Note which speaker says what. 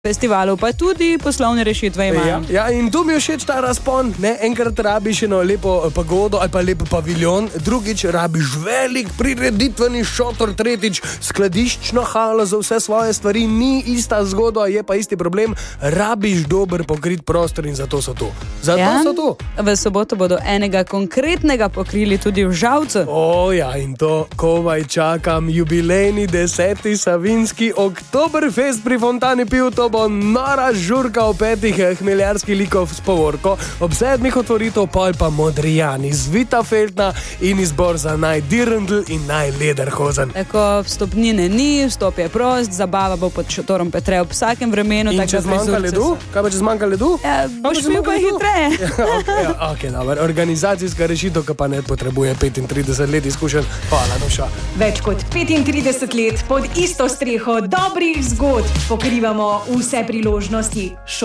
Speaker 1: festivalov, pa tudi poslovne rešitve imajo.
Speaker 2: Ja, in tu mi je všeč ta razpon. Enkrat rabiš eno lepo pagodo ali pa lepo paviljon, drugič rabiš velik prireditveni šotor, tretjič skladiščno halo za vse svoje stvari. Ni ista zgodba, je pa isti problem. Rabiš dober pokrit prostor in zato so tu. So tu.
Speaker 1: V soboto bodo enega konkretnega pokrili tudi v Žalcu.
Speaker 2: Ja, in to komaj čakam. Jubilejni 10. Savinjski Oktoberfest pri Fontani Piv. To bo nora žurka o 5 hmeljarskih likov s povorko, ob 7 otvoritev pol pa Modrijani, Zvita Feltna in izbor za najdirndl in najlederhozen.
Speaker 1: Tako vstopnine ni, vstop je prost, zabava bo pod šotorom Petre ob vsakem vremenu.
Speaker 2: In če zmanjka ledu? Kaj pa če zmanjka ledu?
Speaker 1: Boš pil pa hitreje.
Speaker 2: Okay, organizacijska rešitev, ki pa ne potrebuje 35 let izkušenj. Hvala, Nuša.
Speaker 3: Več kot 35 let pod isto streho dobrih zgodb pokrivamo vse priložnosti.